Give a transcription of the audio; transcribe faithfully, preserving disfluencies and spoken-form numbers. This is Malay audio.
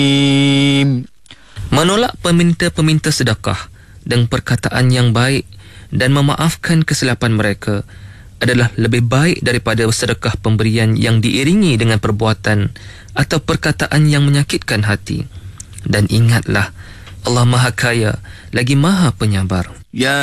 Menolak peminta-peminta sedekah dengan perkataan yang baik dan memaafkan kesilapan mereka adalah lebih baik daripada sedekah pemberian yang diiringi dengan perbuatan atau perkataan yang menyakitkan hati. Dan ingatlah, Allah Maha Kaya lagi Maha Penyabar. Ya